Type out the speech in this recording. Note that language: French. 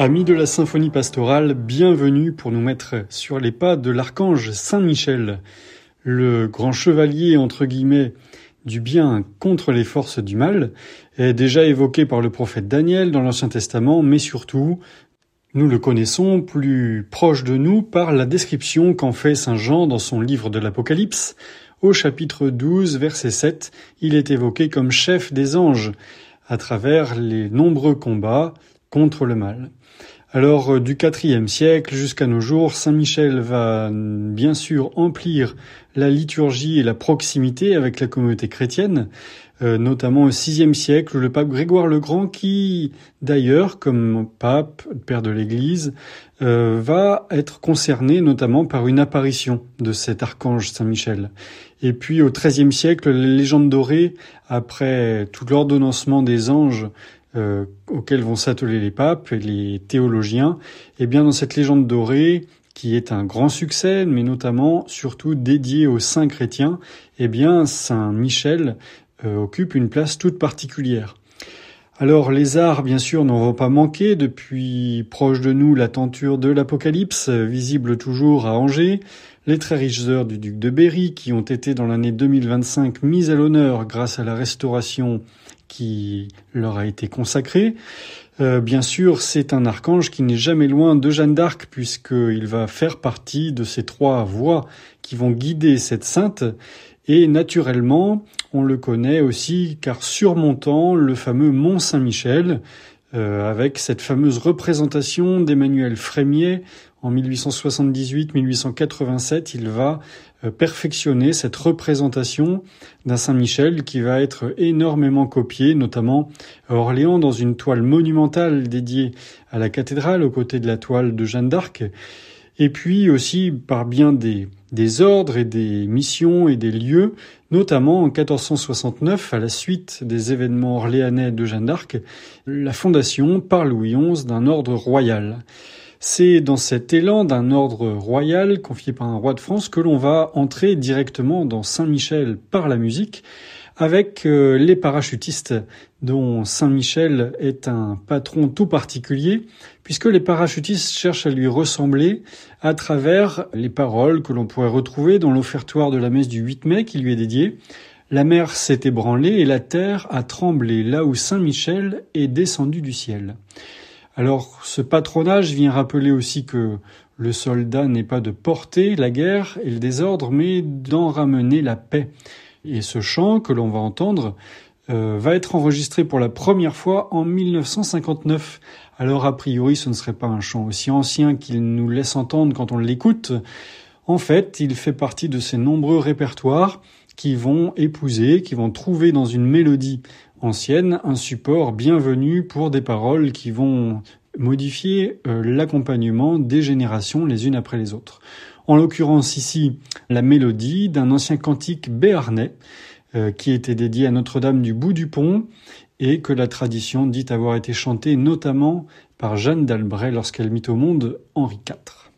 Amis de la symphonie pastorale, bienvenue pour nous mettre sur les pas de l'archange Saint-Michel, le grand chevalier entre guillemets du bien contre les forces du mal, est déjà évoqué par le prophète Daniel dans l'Ancien Testament, mais surtout, nous le connaissons plus proche de nous par la description qu'en fait Saint Jean dans son livre de l'Apocalypse. Au chapitre 12, verset 7, il est évoqué comme chef des anges à travers les nombreux combats contre le mal. Alors, du IVe siècle jusqu'à nos jours, Saint Michel va bien sûr emplir la liturgie et la proximité avec la communauté chrétienne, notamment au VIe siècle, où le pape Grégoire le Grand, qui d'ailleurs, comme pape, père de l'Église, va être concerné notamment par une apparition de cet archange Saint Michel. Et puis au XIIIe siècle, les légendes dorées, après tout l'ordonnancement des anges, auxquels vont s'atteler les papes et les théologiens, et bien dans cette légende dorée, qui est un grand succès, mais notamment surtout dédiée aux saints chrétiens, eh bien Saint Michel occupe une place toute particulière. Alors les arts, bien sûr, n'en vont pas manquer. Depuis proche de nous, la tenture de l'Apocalypse, visible toujours à Angers, les très riches heures du duc de Berry, qui ont été dans l'année 2025 mises à l'honneur grâce à la restauration qui leur a été consacrée. Bien sûr, c'est un archange qui n'est jamais loin de Jeanne d'Arc, puisqu'il va faire partie de ces trois voix qui vont guider cette sainte. Et naturellement, on le connaît aussi car surmontant le fameux Mont Saint-Michel, avec cette fameuse représentation d'Emmanuel Frémiet en 1878-1887, il va perfectionner cette représentation d'un Saint-Michel qui va être énormément copié, notamment à Orléans dans une toile monumentale dédiée à la cathédrale aux côtés de la toile de Jeanne d'Arc. Et puis aussi par bien des ordres et des missions et des lieux, notamment en 1469, à la suite des événements orléanais de Jeanne d'Arc, la fondation par Louis XI d'un ordre royal. C'est dans cet élan d'un ordre royal confié par un roi de France que l'on va entrer directement dans Saint-Michel par la musique, avec les parachutistes dont Saint-Michel est un patron tout particulier, puisque les parachutistes cherchent à lui ressembler à travers les paroles que l'on pourrait retrouver dans l'offertoire de la messe du 8 mai qui lui est dédiée. La mer s'est ébranlée et la terre a tremblé là où Saint-Michel est descendu du ciel. Alors, ce patronage vient rappeler aussi que le soldat n'est pas de porter la guerre et le désordre, mais d'en ramener la paix. Et ce chant que l'on va entendre va être enregistré pour la première fois en 1959. Alors, a priori, ce ne serait pas un chant aussi ancien qu'il nous laisse entendre quand on l'écoute. En fait, il fait partie de ces nombreux répertoires qui vont épouser, qui vont trouver dans une mélodie ancienne un support bienvenu pour des paroles qui vont modifier l'accompagnement des générations les unes après les autres. En l'occurrence ici, la mélodie d'un ancien cantique béarnais qui était dédié à Notre-Dame du Bout du Pont et que la tradition dit avoir été chantée notamment par Jeanne d'Albret lorsqu'elle mit au monde Henri IV.